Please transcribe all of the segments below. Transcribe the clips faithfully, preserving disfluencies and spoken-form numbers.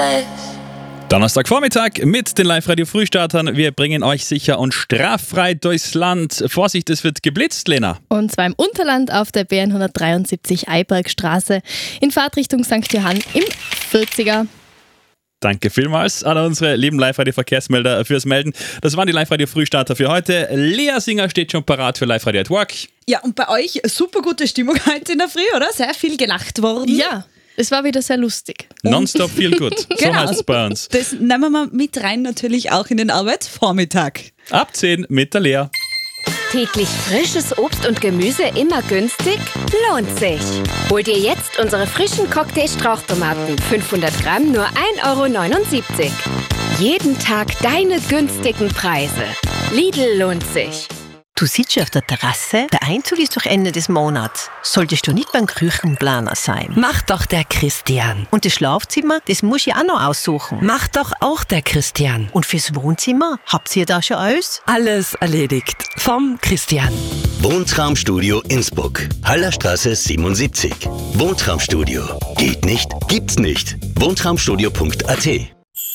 this. Donnerstagvormittag mit den Live-Radio-Frühstartern. Wir bringen euch sicher und straffrei durchs Land. Vorsicht, es wird geblitzt, Lena. Und zwar im Unterland auf der B hundertdreiundsiebzig Eibergstraße in Fahrtrichtung Sankt Johann im vierziger. Danke vielmals an unsere lieben Live-Radio-Verkehrsmelder fürs Melden. Das waren die Live-Radio-Frühstarter für heute. Lea Singer steht schon parat für Live-Radio at Work. Ja, und bei euch super gute Stimmung heute in der Früh, oder? Sehr viel gelacht worden. Ja. Es war wieder sehr lustig. Nonstop viel gut. So Genau. heißt es bei uns. Das nehmen wir mal mit rein, natürlich auch in den Arbeitsvormittag. Ab zehn mit der Lea. Täglich frisches Obst und Gemüse immer günstig? Lohnt sich. Hol dir jetzt unsere frischen Cocktail-Strauchtomaten. fünfhundert Gramm nur ein Euro neunundsiebzig. Jeden Tag deine günstigen Preise. Lidl lohnt sich. Du sitzt auf der Terrasse, der Einzug ist doch Ende des Monats. Solltest du nicht beim Küchenplaner sein? Macht doch der Christian. Und das Schlafzimmer, das muss ich auch noch aussuchen. Macht doch auch der Christian. Und fürs Wohnzimmer, habt ihr da schon alles? Alles erledigt. Vom Christian. Wohntraumstudio Innsbruck. Hallerstraße siebenundsiebzig. Wohntraumstudio. Geht nicht? Gibt's nicht. Wohntraumstudio punkt a t.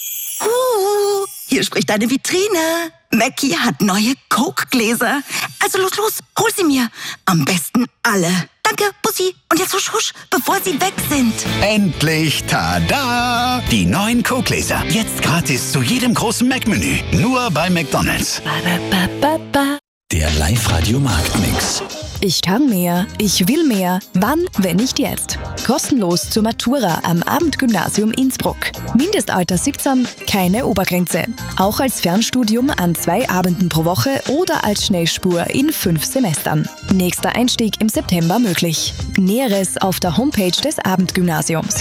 Uh, hier spricht eine Vitrine. Mackie hat neue Coke-Gläser. Also los, los, hol sie mir. Am besten alle. Danke, Bussi. Und jetzt husch, husch, bevor sie weg sind. Endlich, tada! Die neuen Coke-Gläser. Jetzt gratis zu jedem großen Mac-Menü. Nur bei McDonald's. Ba, ba, ba, ba. Der Live-Radio-Marktmix. Ich kann mehr, ich will mehr. Wann, wenn nicht jetzt? Kostenlos zur Matura am Abendgymnasium Innsbruck. Mindestalter siebzehn, keine Obergrenze. Auch als Fernstudium an zwei Abenden pro Woche oder als Schnellspur in fünf Semestern. Nächster Einstieg im September möglich. Näheres auf der Homepage des Abendgymnasiums.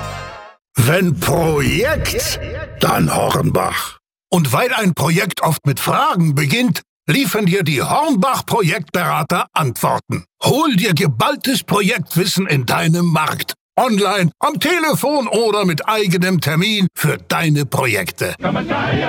Wenn Projekt, dann Hornbach. Und weil ein Projekt oft mit Fragen beginnt, liefern dir die Hornbach-Projektberater Antworten. Hol dir geballtes Projektwissen in deinem Markt. Online, am Telefon oder mit eigenem Termin für deine Projekte.